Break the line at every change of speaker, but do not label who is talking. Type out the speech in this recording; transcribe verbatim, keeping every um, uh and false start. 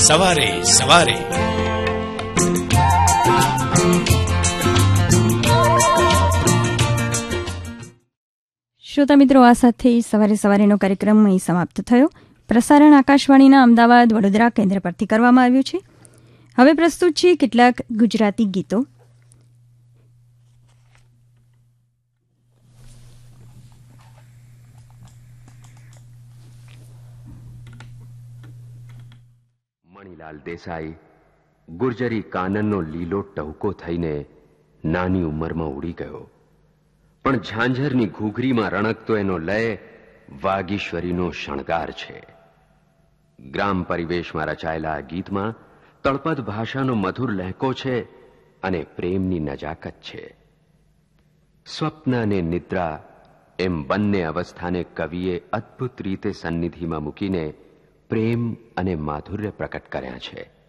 સવારે સવારે
શ્રોતા મિત્રો, આ સાથે સવારે સવારેનો કાર્યક્રમ અહીં સમાપ્ત થયો. પ્રસારણ આકાશવાણીના અમદાવાદ વડોદરા કેન્દ્ર પરથી કરવામાં આવ્યું છે. હવે પ્રસ્તુત છે કેટલાક ગુજરાતી ગીતો.
મણિલાલ દેસાઈ ગુર્જરી કાનનનો લીલો ટહુકો થઈને નાની ઉંમરમાં ઉડી ગયો, પણ ઝાંઝરની ઘૂઘરીમાં રણકતો એનો લય વાગીશ્વરીનો શણગાર છે. ગ્રામ પરિવેશમાં રચાયેલા આ ગીતમાં તળપદ ભાષાનો મધુર લહેકો છે અને પ્રેમની નજાકત છે. સ્વપ્ન અને નિદ્રા એમ બંને અવસ્થાને કવિએ અદ્ભુત રીતે સન્નિધિમાં મૂકીને પ્રેમ અને માધુર્ય પ્રકટ કર્યા છે.